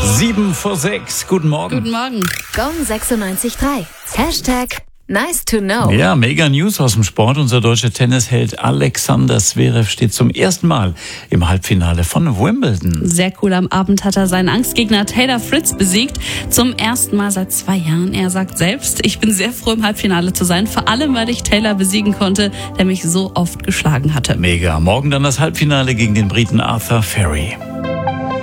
7:06, guten Morgen. Guten Morgen. Gong 96.3. Hashtag nice to know. Ja, mega News aus dem Sport. Unser deutscher Tennisheld Alexander Zverev steht zum ersten Mal im Halbfinale von Wimbledon. Sehr cool. Am Abend hat er seinen Angstgegner Taylor Fritz besiegt. Zum ersten Mal seit 2 Jahren. Er sagt selbst, ich bin sehr froh, im Halbfinale zu sein. Vor allem, weil ich Taylor besiegen konnte, der mich so oft geschlagen hatte. Mega. Morgen dann das Halbfinale gegen den Briten Arthur Ferry.